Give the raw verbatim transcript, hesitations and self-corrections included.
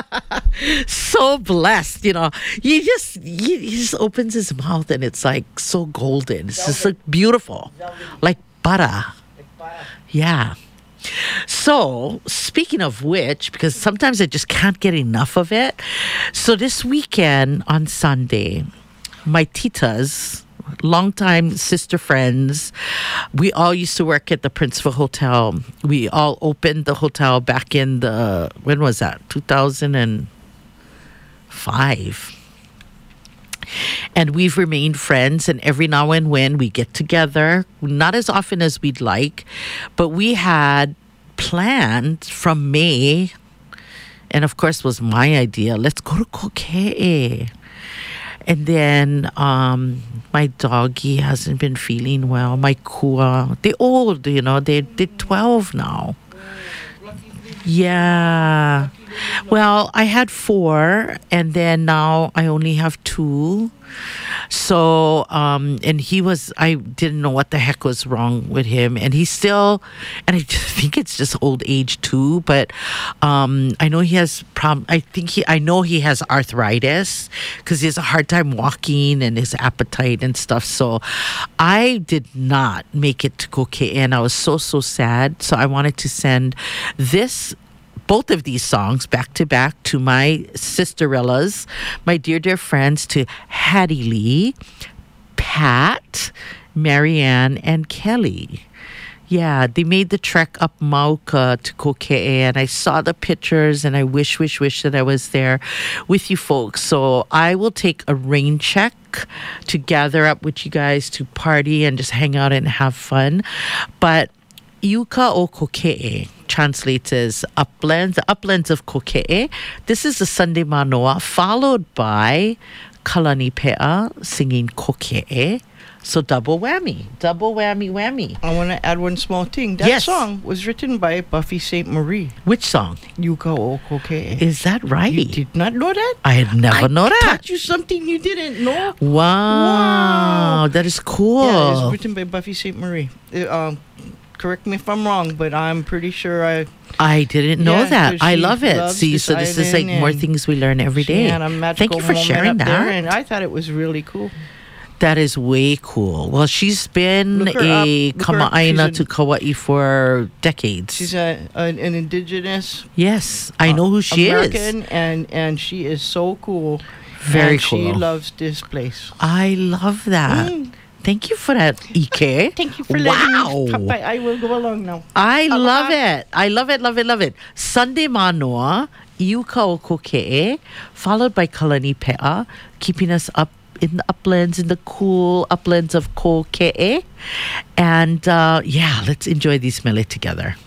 So blessed, you know. He just he, he just opens his mouth and it's like so golden. It's just so beautiful, like butter. Yeah. So, speaking of which, because sometimes I just can't get enough of it. So this weekend on Sunday, my titas, longtime sister friends, we all used to work at the Princeville Hotel. We all opened the hotel back in the, when was that? two thousand five. And we've remained friends, and every now and when we get together, not as often as we'd like, but we had planned from May, and of course was my idea, let's go to Kokee. And then um, my doggy hasn't been feeling well. My kua, they're old, you know, they, they're twelve now. Yeah. Well, I had four, and then now I only have two. So, um, and he was, I didn't know what the heck was wrong with him. And he's still, and I just think it's just old age too, but um, I know he has, prob- I think he, I know he has arthritis because he has a hard time walking and his appetite and stuff. So I did not make it to Kokee, and I was so, so sad. So I wanted to send this both of these songs back to back to my sisterellas, my dear, dear friends, to Hattie Lee, Pat, Marianne, and Kelly. Yeah, they made the trek up Mauka to Kokee, and I saw the pictures, and I wish, wish, wish that I was there with you folks. So I will take a rain check to gather up with you guys to party and just hang out and have fun. But Iuka o Kokee translates as uplands, the uplands of Kokee. This is the Sunday Manoa, followed by Kalani Pea singing Kokee. So double whammy, double whammy whammy. I want to add one small thing. That Yes. song was written by Buffy Sainte Marie. Which song? Iuka o Kokee. Is that right? You did not know that? I had never I known that. taught you something you didn't know. Wow. Wow. That is cool. Yeah, it was written by Buffy Sainte Marie. It, um, correct me if I'm wrong, but I'm pretty sure I... I didn't know Yeah, that. 'cause I she love it. loves See, this so this is like island, more and things we learn every She day. had a magical Thank you for moment sharing up that. there, and I thought it was really cool. That is way cool. Well, she's been Look her a up. Look her up. kama'aina She's to an- Kauai for decades. She's a, an, an indigenous yes, I know who she American, is. and and she is so cool. Very and cool. She loves this place. I love that. Mm. Thank you for that, Ike. Thank you for wow. letting me. Papa, I will go along now. I Aloha. love it. I love it, love it, love it. Sunday Manoa, Iuka o Kokee, followed by Kalani Pea, keeping us up in the uplands, in the cool uplands of Kokee. And uh, yeah, let's enjoy this mele together.